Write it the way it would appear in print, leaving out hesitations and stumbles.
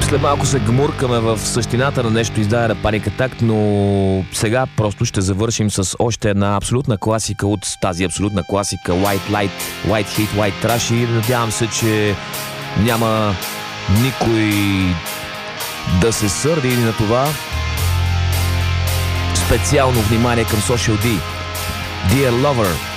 След малко се гмуркаме в същината на нещо издая на Panic Attack, но сега просто ще завършим с още една абсолютна класика от тази абсолютна класика White Light, White Heat, White Trash и надявам се, че няма никой да се сърди на това. Специално внимание към Social D. Dear Lover.